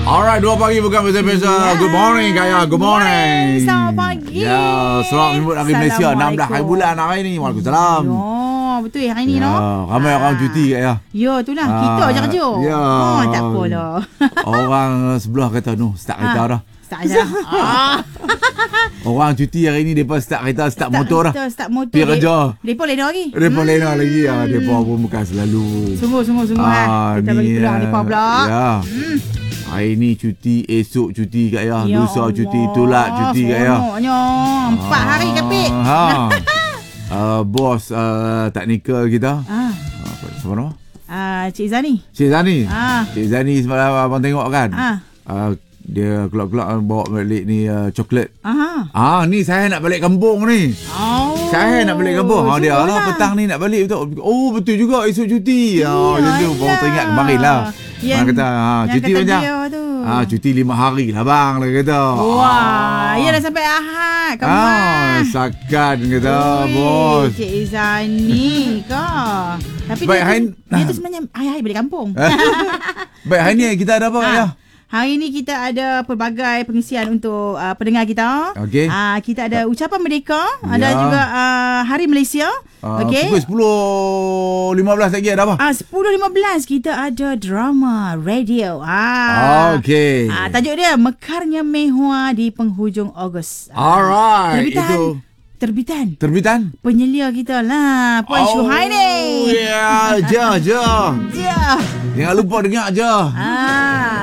Alright, 2 pagi bukan biasa-biasa. Good morning, Kaya. Good morning. Selamat pagi. Ya, selamat menyambut hari Malaysia. 16 hari bulan hari ni. Waalaikumsalam. Ya, betul hari ni no. Ramai orang cuti, Kaya. Ya, itulah. Kita je kerja. Ya. Tak apalah. Orang sebelah kata, start kereta dah. Start dah. Orang cuti hari ni, mereka start kereta, start motor dah. Start motor. Pergi kerja. Mereka lena lagi. Mereka lena lagi. Mereka pun bukan selalu. Sungguh. Kita bagi pulang mereka pula. Ya. Hari ni cuti, esok cuti Kak Ya. Lusa Allah. cuti, tulak cuti Kak Ya. Seronoknya. 4 hari Kapit. Bos teknikal kita. Siapa nama? Cik Zani. Cik Zani. Ah. Cik Zani semalam abang tengok kan. Dia kelak-kelak bawa balik ni coklat. Ni saya nak balik kampung ni. Saya nak balik kampung. Dia lah petang ni nak balik betul. Oh betul juga esok cuti. Macam tu baru teringat kemarin lah. Yang kata cuti banyak. Cuti 5 hari lah bang lah kata. Wah, ia dah sampai Ahad. Sakan kata bos. Cik Zani kah. Tapi dia tu sebenarnya hari-hari balik kampung. Baik, hari ni kita ada apa ya? Hari ni kita ada pelbagai pengisian untuk pendengar kita. Okey. Kita ada ucapan merdeka, ada juga Hari Malaysia. Okey. Pukul 10.15 lagi ada apa? 10.15 kita ada drama radio. Okey. Tajuk dia Mekarnya Mehua di penghujung Ogos. Alright. Terbitan? Penyelia kita lah, Puan Syuhaini. Ya, je. Jangan lupa dengar je.